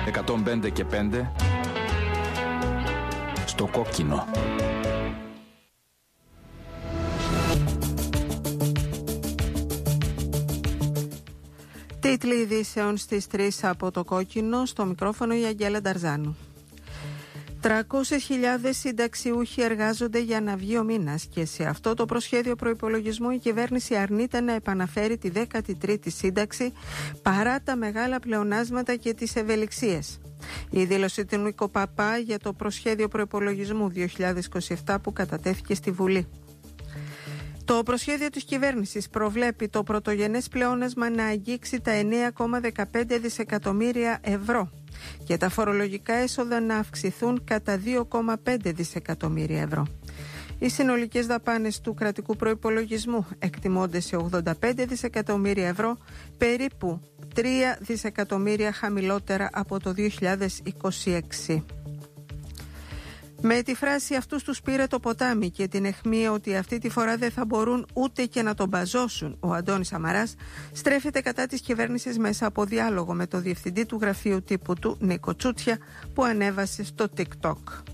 105 και 5 στο κόκκινο. Τίτλοι ειδήσεων στις 3 από το κόκκινο, στο μικρόφωνο η Αγγέλα Νταρζάνου. 300.000 συνταξιούχοι εργάζονται για να βγει ο μήνας και σε αυτό το προσχέδιο προϋπολογισμού η κυβέρνηση αρνείται να επαναφέρει τη 13η σύνταξη παρά τα μεγάλα πλεονάσματα και τις ευελιξίες. Η δήλωση του Νίκο Παπά για το προσχέδιο προϋπολογισμού 2027 που κατατέθηκε στη Βουλή. Το προσχέδιο της κυβέρνησης προβλέπει το πρωτογενές πλεόνασμα να αγγίξει τα 9,15 δισεκατομμύρια ευρώ και τα φορολογικά έσοδα να αυξηθούν κατά 2,5 δισεκατομμύρια ευρώ. Οι συνολικές δαπάνες του κρατικού προϋπολογισμού εκτιμώνται σε 85 δισεκατομμύρια ευρώ, περίπου 3 δισεκατομμύρια χαμηλότερα από το 2026. Με τη φράση «αυτούς τους πήρε το ποτάμι» και την αιχμή ότι αυτή τη φορά δεν θα μπορούν ούτε και να τον μπαζώσουν, ο Αντώνης Σαμαράς στρέφεται κατά της κυβέρνησης μέσα από διάλογο με το διευθυντή του γραφείου τύπου του, Νίκο Τσούτσια, που ανέβασε στο TikTok.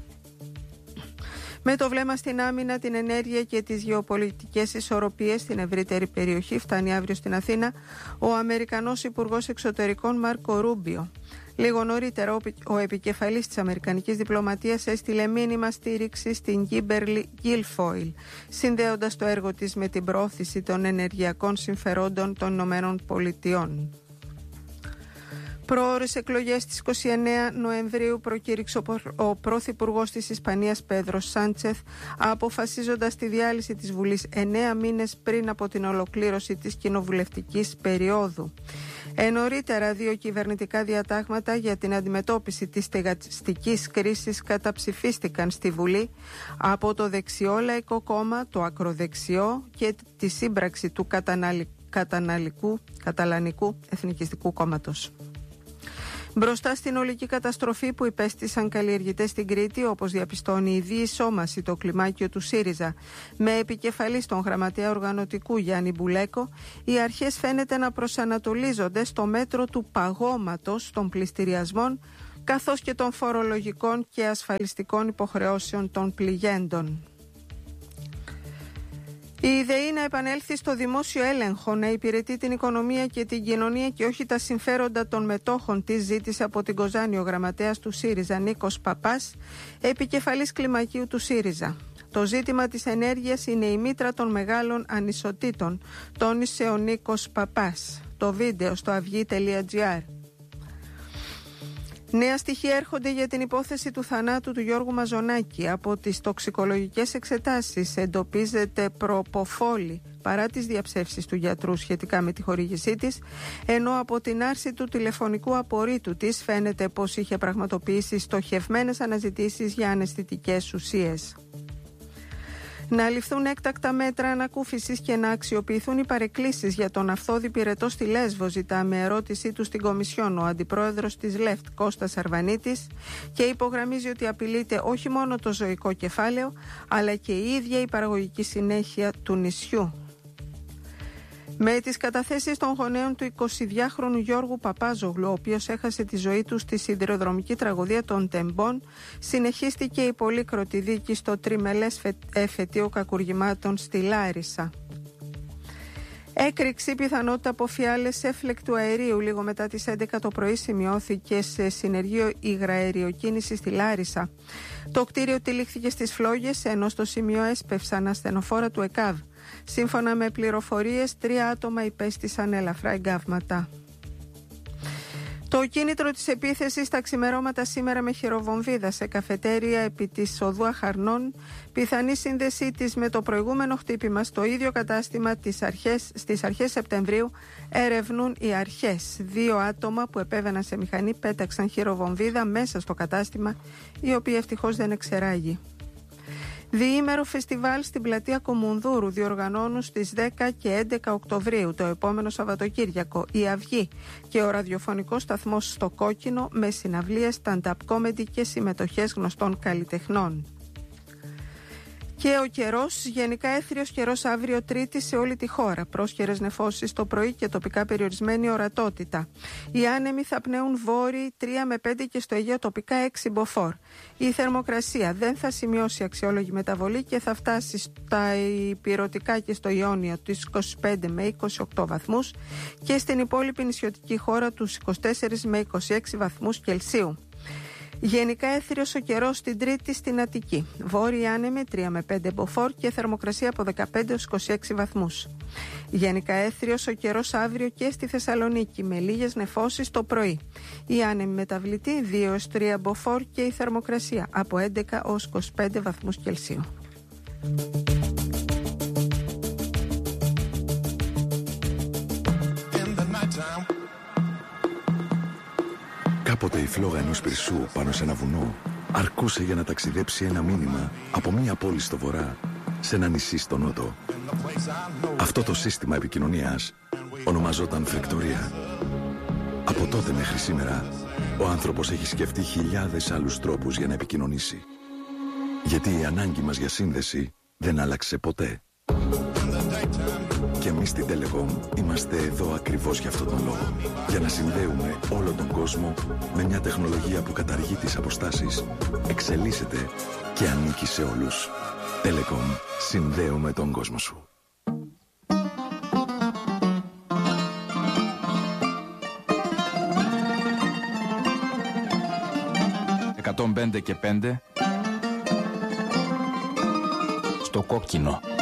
Με το βλέμμα στην άμυνα, την ενέργεια και τις γεωπολιτικές ισορροπίες στην ευρύτερη περιοχή, φτάνει αύριο στην Αθήνα ο Αμερικανός Υπουργός Εξωτερικών Μάρκο Ρούμπιο. Λίγο νωρίτερα, ο επικεφαλής της Αμερικανικής Διπλωματίας έστειλε μήνυμα στήριξη στην Kimberly Guilfoyle, συνδέοντας το έργο της με την προώθηση των ενεργειακών συμφερόντων των Ηνωμένων Πολιτειών. Προώρες εκλογές στις 29 Νοεμβρίου προκήρυξε ο Πρωθυπουργός της Ισπανίας Πέδρο Σάντσεθ, αποφασίζοντας τη διάλυση της Βουλής 9 μήνες πριν από την ολοκλήρωση της κοινοβουλευτικής περίοδου. Νωρίτερα, 2 κυβερνητικά διατάγματα για την αντιμετώπιση της στεγαστικής κρίσης καταψηφίστηκαν στη Βουλή από το Δεξιό Λαϊκό Κόμμα, το Ακροδεξιό και τη σύμπραξη του Καταλανικού Εθνικιστικού Κόμματος. Μπροστά στην ολική καταστροφή που υπέστησαν καλλιεργητές στην Κρήτη, όπως διαπιστώνει η διεισόμαση το κλιμάκιο του ΣΥΡΙΖΑ με επικεφαλή στον γραμματέα οργανωτικού Γιάννη Μπουλέκο, οι αρχές φαίνεται να προσανατολίζονται στο μέτρο του παγώματος των πληστηριασμών καθώς και των φορολογικών και ασφαλιστικών υποχρεώσεων των πληγέντων. Η ιδέα να επανέλθει στο δημόσιο έλεγχο, να υπηρετεί την οικονομία και την κοινωνία και όχι τα συμφέροντα των μετόχων της, ζήτησε από την Κοζάνη ο γραμματέας του ΣΥΡΙΖΑ Νίκος Παπάς, επικεφαλής κλιμακίου του ΣΥΡΙΖΑ. Το ζήτημα της ενέργειας είναι η μήτρα των μεγάλων ανισοτήτων, τόνισε ο Νίκος Παπάς. Το βίντεο στο avygi.gr. Νέα στοιχεία έρχονται για την υπόθεση του θανάτου του Γιώργου Μαζονάκη. Από τις τοξικολογικές εξετάσεις εντοπίζεται προποφόλη παρά τις διαψεύσεις του γιατρού σχετικά με τη χορήγησή της, ενώ από την άρση του τηλεφωνικού απορρίτου της φαίνεται πως είχε πραγματοποιήσει στοχευμένες αναζητήσεις για αναισθητικές ουσίες. Να ληφθούν έκτακτα μέτρα ανακούφισης και να αξιοποιηθούν οι παρεκκλήσεις για τον αυθόδη πυρετό στη Λέσβο, ζητά με ερώτησή του στην Κομισιόν ο αντιπρόεδρος της ΛΕΦΤ Κώστας Αρβανίτης και υπογραμμίζει ότι απειλείται όχι μόνο το ζωικό κεφάλαιο αλλά και η ίδια η παραγωγική συνέχεια του νησιού. Με τις καταθέσεις των γονέων του 22χρονου Γιώργου Παπάζογλου, ο οποίος έχασε τη ζωή του στη σιδηροδρομική τραγωδία των Τεμπών, συνεχίστηκε η πολύκροτη δίκη στο τριμελές εφετείο κακουργημάτων στη Λάρισα. Έκρηξη, πιθανότητα από φιάλες έφλεκτου αερίου λίγο μετά τις 11 το πρωί σημειώθηκε σε συνεργείο υγραεριοκίνηση στη Λάρισα. Το κτίριο τυλίχθηκε στις φλόγες, ενώ στο σημείο έσπευσαν ασθενοφόρα του ΕΚΑΒ. Σύμφωνα με πληροφορίες, 3 άτομα υπέστησαν ελαφρά εγκάβματα. Το κίνητρο της επίθεσης τα ξημερώματα σήμερα με χειροβομβίδα σε καφετέρια επί της οδού Αχαρνών, πιθανή σύνδεσή της με το προηγούμενο χτύπημα στο ίδιο κατάστημα στις αρχές Σεπτεμβρίου, ερευνούν οι αρχές. 2 άτομα που επέβαιναν σε μηχανή πέταξαν χειροβομβίδα μέσα στο κατάστημα, η οποία ευτυχώς δεν εξεράγει. Διήμερο φεστιβάλ στην πλατεία Κομουνδούρου διοργανώνουν στις 10 και 11 Οκτωβρίου το επόμενο Σαββατοκύριακο η Αυγή και ο ραδιοφωνικός σταθμός στο Κόκκινο με συναυλίες, stand-up comedy και συμμετοχές γνωστών καλλιτεχνών. Και ο καιρός, γενικά έθριος καιρός αύριο Τρίτη σε όλη τη χώρα. Πρόσχερες νεφώσεις το πρωί και τοπικά περιορισμένη ορατότητα. Οι άνεμοι θα πνέουν βόρειοι 3 με 5 και στο Αιγαίο τοπικά 6 μποφόρ. Η θερμοκρασία δεν θα σημειώσει αξιόλογη μεταβολή και θα φτάσει στα Ηπειρωτικά και στο Ιόνιο τους 25 με 28 βαθμούς και στην υπόλοιπη νησιωτική χώρα τους 24 με 26 βαθμούς Κελσίου. Γενικά έθριος ο καιρός την Τρίτη στην Αττική. Βόρειοι άνεμοι 3 με 5 μποφόρ και θερμοκρασία από 15 έως 26 βαθμούς. Γενικά έθριος ο καιρός αύριο και στη Θεσσαλονίκη με λίγες νεφώσεις το πρωί. Οι άνεμοι μεταβλητοί 2 έως 3 μποφόρ και η θερμοκρασία από 11 έως 25 βαθμούς Κελσίου. Κάποτε η φλόγα ενός πυρσού πάνω σε ένα βουνό αρκούσε για να ταξιδέψει ένα μήνυμα από μία πόλη στο βορρά σε ένα νησί στο νότο. Αυτό το σύστημα επικοινωνίας ονομαζόταν φρεκτορία. Από τότε μέχρι σήμερα ο άνθρωπος έχει σκεφτεί χιλιάδες άλλους τρόπους για να επικοινωνήσει. Γιατί η ανάγκη μας για σύνδεση δεν άλλαξε ποτέ. Και εμείς στην Telecom είμαστε εδώ ακριβώς για αυτόν τον λόγο. Για να συνδέουμε όλο τον κόσμο με μια τεχνολογία που καταργεί τις αποστάσεις, εξελίσσεται και ανήκει σε όλους. Telecom. Συνδέουμε τον κόσμο σου. 105 και 5 στο κόκκινο.